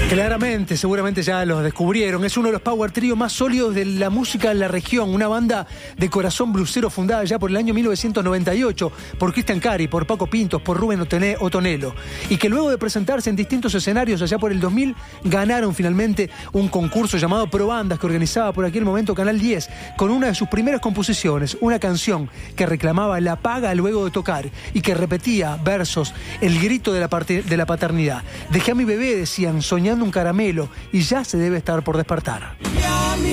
Claramente, seguramente ya los descubrieron. Es uno de los power trio más sólidos de la música en la región. Una banda de corazón blusero fundada ya por el año 1998 por Cristian Cari, por Paco Pintos, por Rubén Otonelo. Y que luego de presentarse en distintos escenarios allá por el 2000, ganaron finalmente un concurso llamado Pro Bandas que organizaba por aquel momento Canal 10 con una de sus primeras composiciones, una canción que reclamaba la paga luego de tocar y que repetía versos, el grito de la paternidad. Dejé a mi bebé, decían, soñando un caramelo y ya se debe estar por despertar.